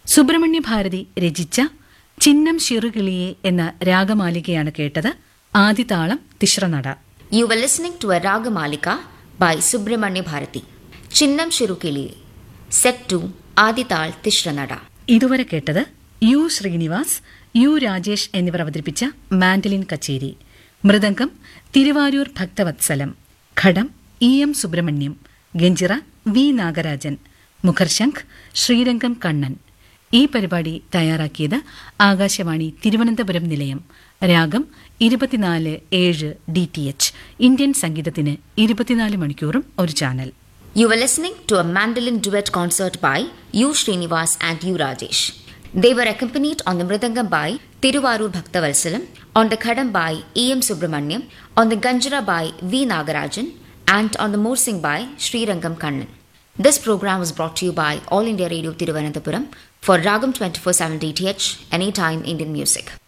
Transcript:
സുബ്രഹ്മണ്യ ഭാരതി രചിച്ച ചിന്നം ശിറുകിളിയെ എന്ന രാഗമാലികയാണ് കേട്ടത്. ആദിതാളം Tisranada. You were listening to a Ragamalika by Subramanya Bharati. Chinnam Shirukiliye. Set 2 Adital Tishranada. ഇതുവരെ കേട്ടത് യു ശ്രീനിവാസ്, യു രാജേഷ് എന്നിവർ അവതരിപ്പിച്ച മാൻഡലിൻ കച്ചേരി. മൃദംഗം തിരുവാരൂർ ഭക്തവത്സലം, ഘടം E M Subrahmanyam, ganjira V Nagarajan, മുഖർശംഖ് Srirangam Kannan. ഈ പരിപാടി തയ്യാറാക്കിയത് ആകാശവാണി തിരുവനന്തപുരം നിലയം. രാഗം 24/7 DTH. ഇന്ത്യൻ സംഗീതത്തിന് 24 മണിക്കൂറും ഒരു channel. You were listening to a mandolin duet concert by U. Srinivas and U. Rajesh. They were accompanied on the Mridangam by Thiruvarur Bhaktavasalam, on the Khadam by E. M. Subramaniam, on the Ganjara by V. Nagarajan, and on the Morsing by Sri Rangam Kannan. This program was brought to you by All India Radio Thiruvananthapuram for Ragam 24/7 DTH, Anytime Indian Music.